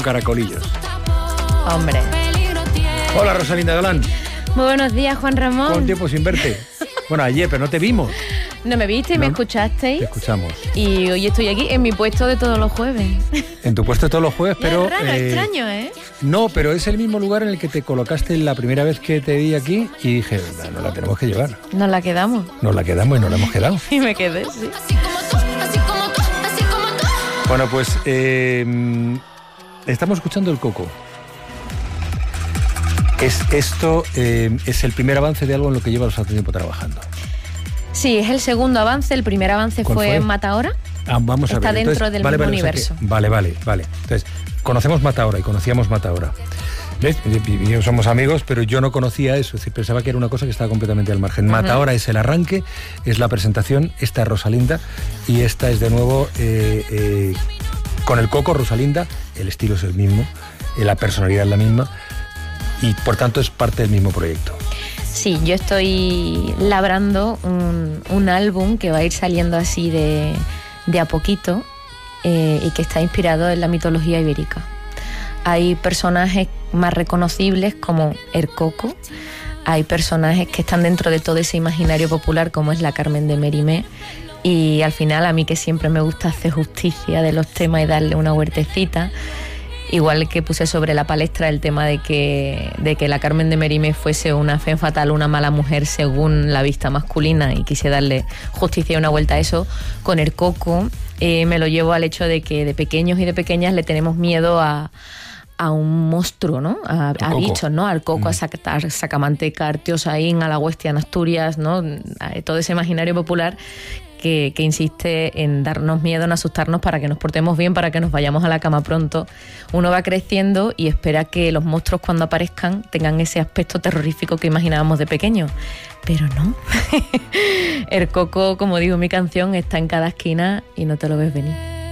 caracolillos. Hombre. Hola, Rosalinda Galán. Muy buenos días, Juan Ramón. ¿Cuánto tiempo sin verte? Bueno, ayer, pero no te vimos. No me viste y me escuchasteis. Te escuchamos. Y hoy estoy aquí en mi puesto de todos los jueves. En tu puesto de todos los jueves, pero... Es raro, extraño, ¿eh? No, pero es el mismo lugar en el que te colocaste la primera vez que te vi aquí y dije, no la tenemos que llevar. Nos la quedamos. Nos la quedamos y nos la hemos quedado. Y me quedé, sí. Bueno, pues estamos escuchando El Coco. Esto es el primer avance de algo en lo que llevas hace tiempo trabajando. Sí, es el segundo avance. El primer avance fue en Matahora. Vamos a ver. Está dentro del mismo universo. O sea vale. Entonces, conocemos Matahora y conocíamos Matahora. ¿Ves? Y somos amigos, pero yo no conocía eso. Es decir, pensaba que era una cosa que estaba completamente al margen. Matahora es el arranque, es la presentación. Esta es Rosalinda y esta es de nuevo con El Coco, Rosalinda. El estilo es el mismo, la personalidad es la misma y por tanto es parte del mismo proyecto. Sí, yo estoy labrando un álbum que va a ir saliendo así de a poquito y que está inspirado en la mitología ibérica. Hay personajes más reconocibles como El Coco, hay personajes que están dentro de todo ese imaginario popular como es la Carmen de Mérimée, y al final a mí, que siempre me gusta hacer justicia de los temas y darle una huertecita, igual que puse sobre la palestra el tema de que la Carmen de Mérimée fuese una femme fatale, una mala mujer según la vista masculina, y quise darle justicia y una vuelta a eso, con El Coco me lo llevo al hecho de que de pequeños y de pequeñas le tenemos miedo a un monstruo, ¿no? A bichos, ¿no? Al coco, a Sacamanteca, a Artiosaín, a la Huestia en Asturias, ¿no? A todo ese imaginario popular que insiste en darnos miedo, en asustarnos para que nos portemos bien, para que nos vayamos a la cama pronto. Uno va creciendo y espera que los monstruos, cuando aparezcan, tengan ese aspecto terrorífico que imaginábamos de pequeño. Pero no. El Coco, como digo en mi canción, está en cada esquina y no te lo ves venir.